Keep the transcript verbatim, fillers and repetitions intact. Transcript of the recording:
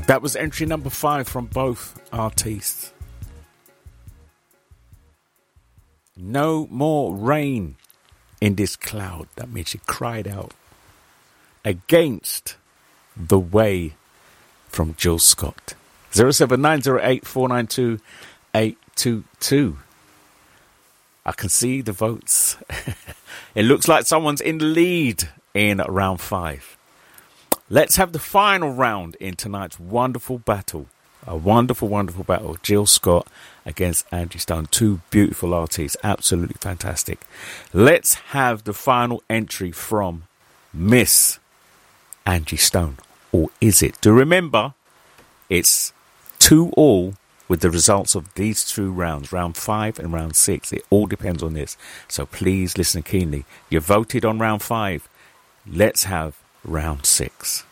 That was entry number five from both artists. No more rain in this cloud. That means she cried out. Against the Way from Jill Scott. zero seven nine zero eight four nine two eight two two. I can see the votes. It looks like someone's in the lead in round five. Let's have the final round in tonight's wonderful battle. A wonderful, wonderful battle. Jill Scott against Angie Stone. Two beautiful artists. Absolutely fantastic. Let's have the final entry from Miss Angie Stone. Or is it? Do remember, it's two all with the results of these two rounds. Round five and round six. It all depends on this. So please listen keenly. You voted on round five. Let's have round six.